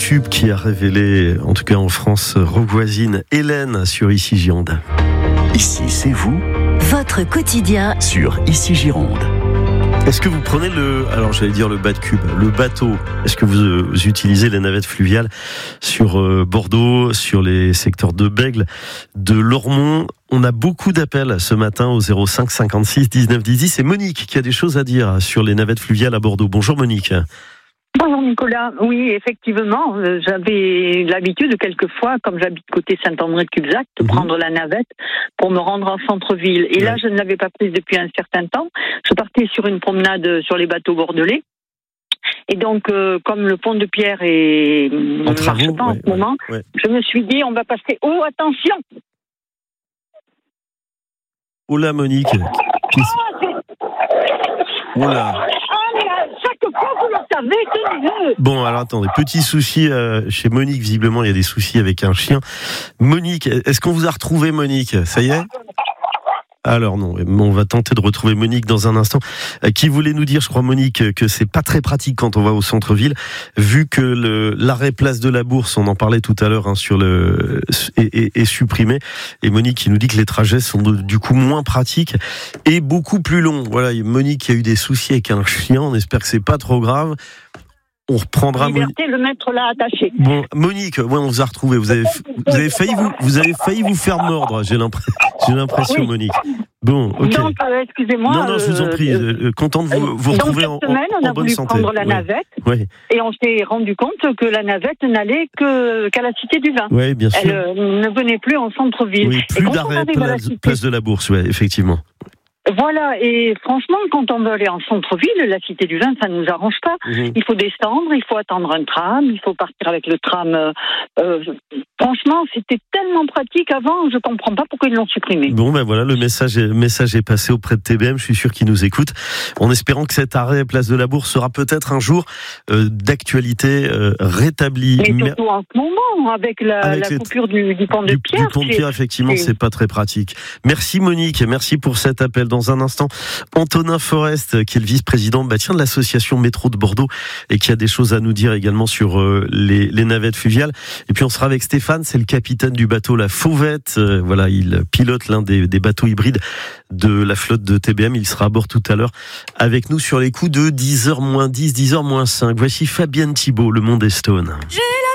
tube qui a révélé, en tout cas en France, rock voisine, Hélène sur Ici Gironde. Ici, c'est vous. Votre quotidien Sur Ici Gironde. Est-ce que vous prenez le bas de cube, le bateau? Est-ce que vous utilisez les navettes fluviales sur Bordeaux, sur les secteurs de Bègles, de Lormont? On a beaucoup d'appels ce matin au 05 56 19 10. C'est Monique qui a des choses à dire sur les navettes fluviales à Bordeaux. Bonjour Monique. Bonjour Nicolas, oui effectivement, j'avais l'habitude quelquefois, comme j'habite côté Saint-André-de-Cubzac, de prendre la navette pour me rendre en centre-ville. Et là je ne l'avais pas prise depuis un certain temps, je partais sur une promenade sur les bateaux bordelais. Et donc, comme le pont de Pierre ne marche pas en ce moment, je me suis dit, on va passer. Oh, attention! Oh là, Monique. Oh là. Chaque fois, vous le savez, tenez-le. Bon, alors attendez, petit souci chez Monique. Visiblement, il y a des soucis avec un chien. Monique, est-ce qu'on vous a retrouvé, Monique? Ça y est? Alors non, on va tenter de retrouver Monique dans un instant, qui voulait nous dire, je crois Monique, que c'est pas très pratique quand on va au centre-ville, vu que l'arrêt place de la Bourse, on en parlait tout à l'heure, est supprimé. Et Monique qui nous dit que les trajets sont du coup moins pratiques et beaucoup plus longs. Voilà, Monique qui a eu des soucis avec un chien, on espère que c'est pas trop grave. On reprendra Liberté, le mettre là attaché. Bon, Monique, on vous a retrouvé. Vous avez failli vous faire mordre. J'ai l'impression, oui. Monique. Bon, ok. Donc, excusez-moi. Non, je vous en prie. Content de vous retrouver en bonne santé. Donc, cette semaine, on a voulu prendre la navette. Oui. Et on s'est rendu compte que la navette n'allait qu'à la Cité du Vin. Oui, bien sûr. Elle ne venait plus en centre-ville. Oui, plus d'arrêt place de la Bourse, ouais, effectivement. Voilà, et franchement, quand on veut aller en centre-ville, la Cité du Vin, ça ne nous arrange pas. Il faut descendre, il faut attendre un tram, il faut partir avec le tram. Franchement, c'était tellement pratique avant, je ne comprends pas pourquoi ils l'ont supprimé. Bon, voilà, le message est passé auprès de TBM, je suis sûr qu'ils nous écoutent, en espérant que cet arrêt place de la Bourse sera peut-être un jour d'actualité rétablie. Mais surtout en ce moment, avec la coupure du pont de Pierre. Du pont de Pierre, effectivement, c'est pas très pratique. Merci Monique, merci pour cet appel. Dans un instant, Antonin Forest, qui est le vice-président de l'association Métro de Bordeaux et qui a des choses à nous dire également sur les navettes fluviales. Et puis on sera avec Stéphane, c'est le capitaine du bateau La Fauvette. Il pilote l'un des bateaux hybrides de la flotte de TBM. Il sera à bord tout à l'heure avec nous sur les coups de 10h-10, 10h-5. Voici Fabienne Thibault, Le Monde est Stone. J'ai la